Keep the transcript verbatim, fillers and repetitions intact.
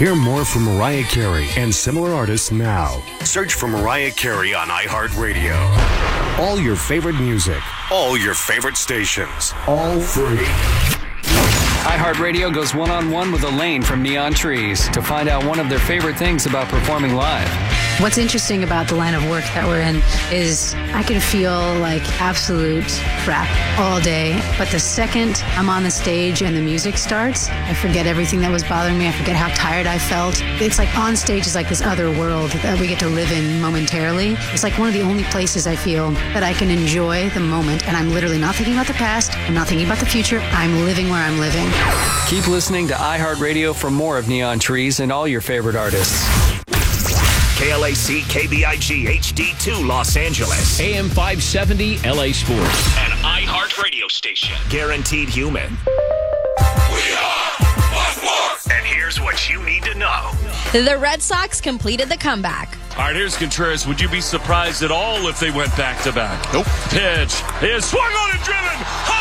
Hear more from Mariah Carey and similar artists now. Search for Mariah Carey on iHeartRadio. All your favorite music, all your favorite stations, all free. iHeartRadio goes one-on-one with Elaine from Neon Trees to find out one of their favorite things about performing live. What's interesting about the line of work that we're in is I can feel like absolute crap all day, but the second I'm on the stage and the music starts, I forget everything that was bothering me. I forget how tired I felt. It's like on stage is like this other world that we get to live in momentarily. It's like one of the only places I feel that I can enjoy the moment, and I'm literally not thinking about the past. I'm not thinking about the future. I'm living where I'm living. Keep listening to iHeartRadio for more of Neon Trees and all your favorite artists. K L A C K B I G H D two Los Angeles. A M five seventy L A Sports. An iHeart radio station. Guaranteed human. We are Fox Sports. And here's what you need to know. The Red Sox completed the comeback. All right, here's Contreras. Would you be surprised at all if they went back-to-back? Nope. Pitch is swung on and driven.